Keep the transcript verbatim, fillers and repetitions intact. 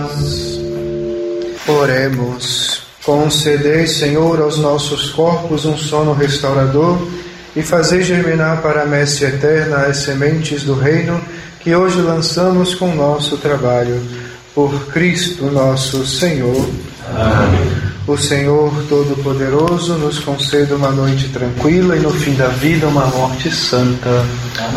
paz. Oremos. Concedei, Senhor, aos nossos corpos um sono restaurador e fazei germinar para a messe eterna as sementes do reino que hoje lançamos com nosso trabalho. Por Cristo nosso Senhor. Amém. O Senhor Todo-Poderoso nos conceda uma noite tranquila e no fim da vida uma morte santa.